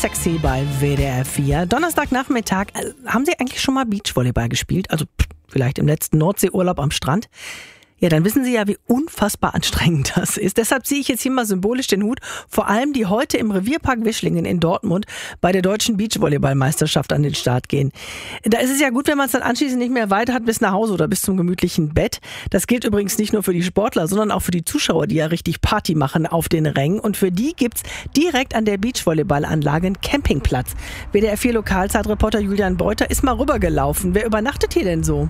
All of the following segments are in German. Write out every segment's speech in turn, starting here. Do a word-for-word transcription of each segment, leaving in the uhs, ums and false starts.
Sexy bei W D R vier. Donnerstagnachmittag. Äh, haben Sie eigentlich schon mal Beachvolleyball gespielt? Also pff, vielleicht im letzten Nordseeurlaub am Strand? Ja, dann wissen Sie ja, wie unfassbar anstrengend das ist. Deshalb ziehe ich jetzt hier mal symbolisch den Hut. Vor allem die heute im Revierpark Wischlingen in Dortmund bei der deutschen Beachvolleyballmeisterschaft an den Start gehen. Da ist es ja gut, wenn man es dann anschließend nicht mehr weit hat bis nach Hause oder bis zum gemütlichen Bett. Das gilt übrigens nicht nur für die Sportler, sondern auch für die Zuschauer, die ja richtig Party machen auf den Rängen. Und für die gibt's direkt an der Beachvolleyballanlage einen Campingplatz. W D R vier Lokalzeitreporter Julian Beuter ist mal rübergelaufen. Wer übernachtet hier denn so?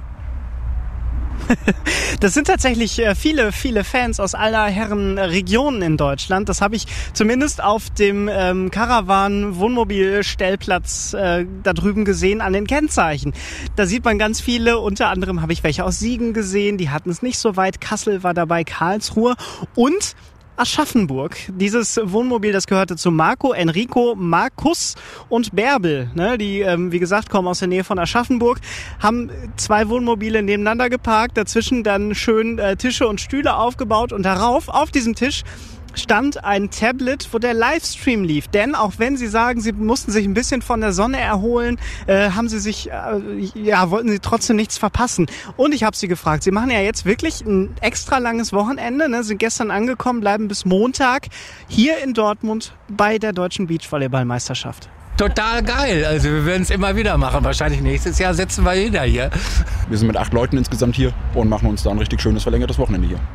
Das sind tatsächlich viele, viele Fans aus aller Herren Regionen in Deutschland. Das habe ich zumindest auf dem ähm, Caravan-Wohnmobil-Stellplatz äh, da drüben gesehen an den Kennzeichen. Da sieht man ganz viele, unter anderem habe ich welche aus Siegen gesehen, die hatten es nicht so weit. Kassel war dabei, Karlsruhe und Aschaffenburg. Dieses Wohnmobil, das gehörte zu Marco, Enrico, Markus und Bärbel. Ne, die, ähm, wie gesagt, kommen aus der Nähe von Aschaffenburg, haben zwei Wohnmobile nebeneinander geparkt, dazwischen dann schön äh, Tische und Stühle aufgebaut und darauf, auf diesem Tisch, stand ein Tablet, wo der Livestream lief. Denn auch wenn sie sagen, sie mussten sich ein bisschen von der Sonne erholen, äh, haben sie sich, äh, ja, wollten sie trotzdem nichts verpassen. Und ich habe sie gefragt, sie machen ja jetzt wirklich ein extra langes Wochenende, ne, sind gestern angekommen, bleiben bis Montag hier in Dortmund bei der deutschen Beachvolleyballmeisterschaft. Total geil. Also wir werden es immer wieder machen. Wahrscheinlich nächstes Jahr sitzen wir wieder hier. Wir sind mit acht Leuten insgesamt hier und machen uns da ein richtig schönes verlängertes Wochenende hier.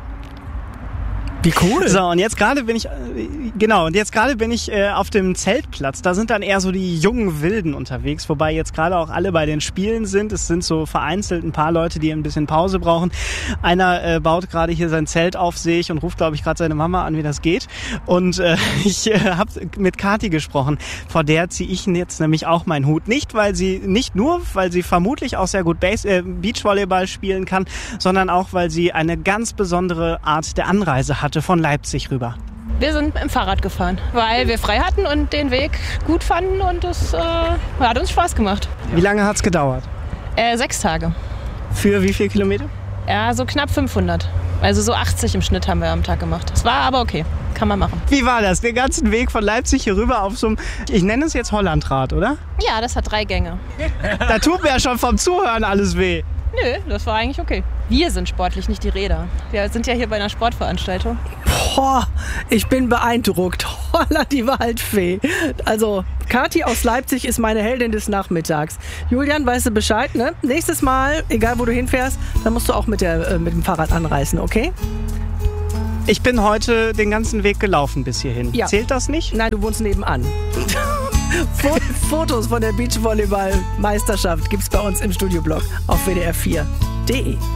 Wie cool. So, und jetzt gerade bin ich, genau, und jetzt gerade bin ich äh, auf dem Zeltplatz. Da sind dann eher so die jungen Wilden unterwegs, wobei jetzt gerade auch alle bei den Spielen sind. Es sind so vereinzelt ein paar Leute, die ein bisschen Pause brauchen. Einer äh, baut gerade hier sein Zelt auf, sehe ich, und ruft, glaube ich, gerade seine Mama an, wie das geht. Und äh, ich äh, habe mit Kathi gesprochen. Vor der ziehe ich jetzt nämlich auch meinen Hut. Nicht, weil sie, nicht nur, weil sie vermutlich auch sehr gut Base, äh, Beachvolleyball spielen kann, sondern auch, weil sie eine ganz besondere Art der Anreise hat. Von Leipzig rüber. Wir sind im Fahrrad gefahren, weil wir frei hatten und den Weg gut fanden und es äh, hat uns Spaß gemacht. Wie lange hat es gedauert? Äh, sechs Tage. Für wie viele Kilometer? Ja, so knapp fünfhundert. Also so achtzig im Schnitt haben wir am Tag gemacht. Es war aber okay, kann man machen. Wie war das? Den ganzen Weg von Leipzig hier rüber auf so einem, ich nenne es jetzt Hollandrad, oder? Ja, das hat drei Gänge. Da tut mir ja schon vom Zuhören alles weh. Nö, das war eigentlich okay. Wir sind sportlich, nicht die Räder. Wir sind ja hier bei einer Sportveranstaltung. Boah, ich bin beeindruckt. Holla, die Waldfee. Also, Kathi aus Leipzig ist meine Heldin des Nachmittags. Julian, weißt du Bescheid, ne? Nächstes Mal, egal wo du hinfährst, dann musst du auch mit, der, äh, mit dem Fahrrad anreisen, okay? Ich bin heute den ganzen Weg gelaufen bis hierhin. Ja. Zählt das nicht? Nein, du wohnst nebenan. Fotos von der Beachvolleyball-Meisterschaft gibt's bei uns im Studioblog auf W D R vier punkt de.